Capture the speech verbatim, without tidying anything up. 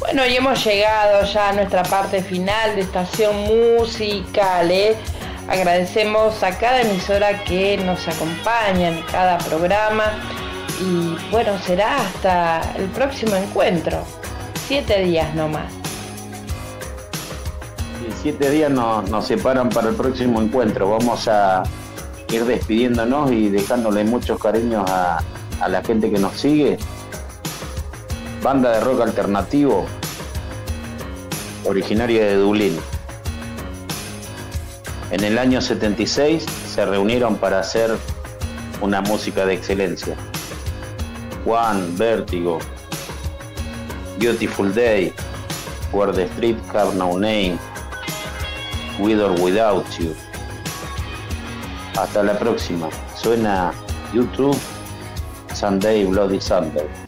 Bueno, y hemos llegado ya a nuestra parte final de Estación Musical, ¿eh? Agradecemos a cada emisora que nos acompaña en cada programa y bueno, será hasta el próximo encuentro. Siete días nomás. Y siete días nos, nos separan para el próximo encuentro. Vamos a ir despidiéndonos y dejándole muchos cariños a, a la gente que nos sigue. Banda de rock alternativo, originaria de Dublín. En el año setenta y seis se reunieron para hacer una música de excelencia. One, Vertigo, Beautiful Day, Where the Street Have No Name, With or Without You. Hasta la próxima. Suena YouTube, Sunday Bloody Sunday.